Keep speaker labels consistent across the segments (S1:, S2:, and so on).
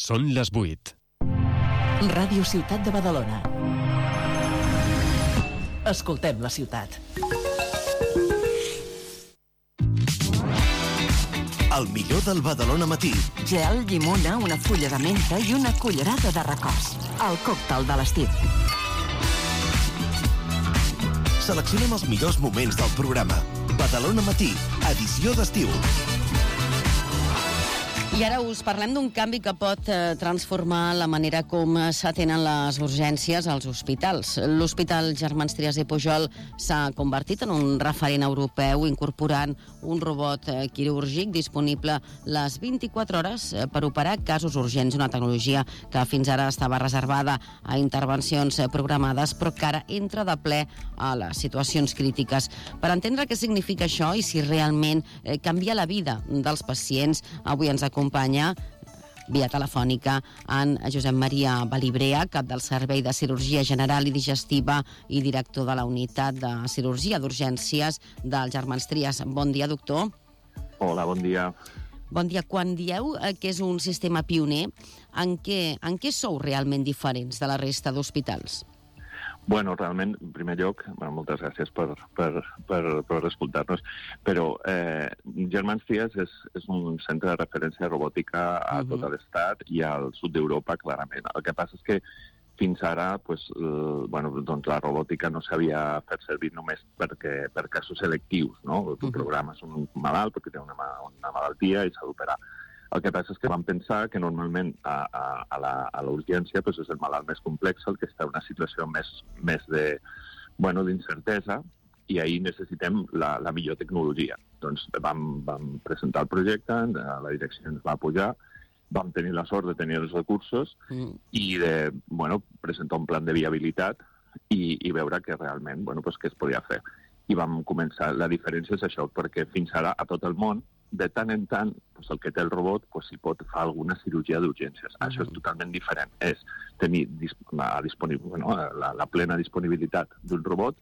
S1: Són les 8.
S2: Ràdio Ciutat de Badalona. Escoltem la ciutat.
S3: El millor del Badalona Matí.
S4: Gel, llimona, una fulla de menta i una cullerada de records. El còctel de l'estiu.
S3: Seleccionem els millors moments del programa. Badalona Matí, edició d'estiu.
S5: I ara us parlem d'un canvi que pot transformar la manera com s'atenen les urgències als hospitals. L'Hospital Germans Trias i Pujol s'ha convertit en un referent europeu incorporant un robot quirúrgic disponible les 24 hores per operar casos urgents, una tecnologia que fins ara estava reservada a intervencions programades però que ara entra de ple a les situacions crítiques. Per entendre què significa això i si realment canvia la vida dels pacients, avui ens acompanya via telefònica en Josep Maria Balibrea, cap del Servei de Cirurgia General i Digestiva i director de la Unitat de Cirurgia d'Urgències del Germans Trias. Bon dia, doctor.
S6: Hola, bon dia.
S5: Bon dia. Quan dieu que és un sistema pioner, en què sou realment diferents de la resta d'hospitals?
S6: Bueno, realment, en primer lloc, moltes gràcies per escoltar-nos, però Germans Trias és un centre de referència robòtica a tot l'estat i al sud d'Europa, clarament. El que passa és que fins ara la robòtica no s'havia fet servir només per casos selectius, no? Tu programes un malalt perquè té una malaltia i s'ha d'operar. El que passa és que vam pensar que normalment a la urgència és el malalt més complex, el que està en una situació més d'incertesa, i ahir necessitem la millor tecnologia. Doncs vam presentar el projecte, la direcció ens va apoyar, vam tenir la sort de tenir els recursos i de presentar un plan de viabilitat i veure que realment què es podia fer. I vam començar. La diferència és això, perquè fins ara a tot el món de tant en tant, el que té el robot s'hi pot fer alguna cirurgia d'urgències. Això és totalment diferent. És tenir la plena disponibilitat d'un robot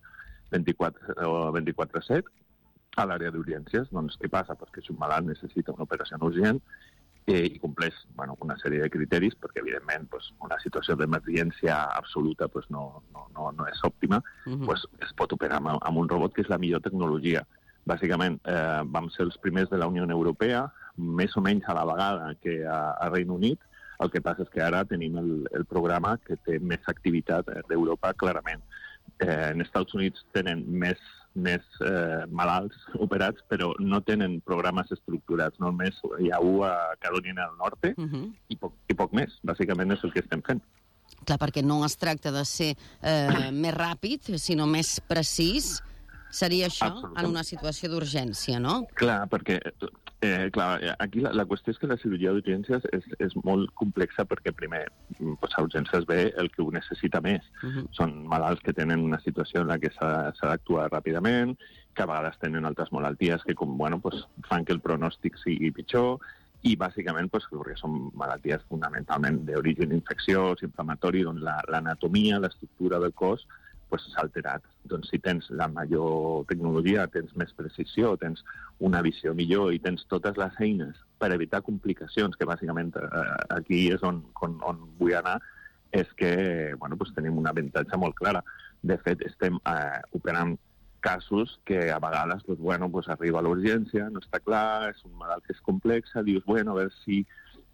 S6: 24/7 a l'àrea d'urgències. Doncs què passa? Perquè si un malalt necessita una operació urgent i compleix una sèrie de criteris, perquè evidentment una situació d'emergència absoluta no és òptima, es pot operar amb un robot, que és la millor tecnologia. Bàsicament, vam ser els primers de la Unió Europea, més o menys a la vegada que a Regne Unit. El que passa és que ara tenim el programa que té més activitat d'Europa, clarament. En Estats Units tenen més malalts operats, però no tenen programes estructurats. Només hi ha un a Carolina del Norte i poc més. Bàsicament és el que estem fent.
S5: Clar, perquè no es tracta de ser més ràpid, sinó més precís. Seria això en una situació d'urgència, no?
S6: Clar, perquè aquí la qüestió és que la cirurgia d'urgències és molt complexa perquè primer a urgències ve el que ho necessita més. Són malalts que tenen una situació en la que s'ha d'actuar ràpidament, que a vegades tenen altres malalties que fan que el pronòstic sigui pitjor i bàsicament perquè són malalties fonamentalment d'origen infecciós, inflamatori, on l'anatomia, l'estructura del cos s'ha alterat. Doncs si tens la major tecnologia, tens més precisió, tens una visió millor i tens totes les eines per evitar complicacions, que bàsicament aquí és on vull anar, és que tenim un avantatge molt clara. De fet, estem operant casos que a vegades arriba a l'urgència, no està clar, és un malalt que és complex, dius, a veure si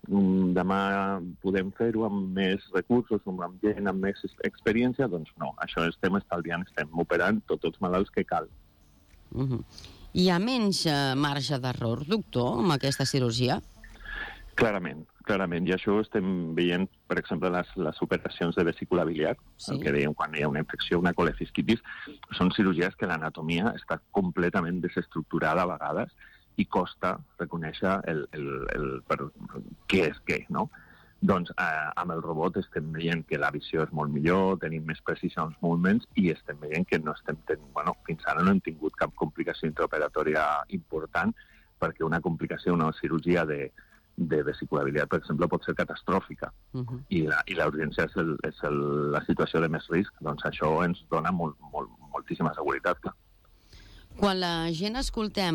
S6: demà podem fer-ho amb més recursos, amb gent amb més experiència, doncs no, això estem estalviant, estem operant tots els malalts que cal.
S5: Hi ha menys marge d'error, doctor, amb aquesta cirurgia?
S6: Clarament, i això estem veient, per exemple, les operacions de vesícula biliar, el que dèiem quan hi ha una infecció, una colefisquitis, són cirurgies que l'anatomia està completament desestructurada a vegades i costa reconèixer què és què, no? Doncs amb el robot estem veient que la visió és molt millor, tenim més precisió en els moviments i estem veient que no estem fins ara no hem tingut cap complicació intraoperatòria important, perquè una complicació, una cirurgia de vesícula biliar, per exemple, pot ser catastròfica. I la urgència és la situació de més risc, doncs això ens dona moltíssima seguretat, clar.
S5: Quan la gent escoltem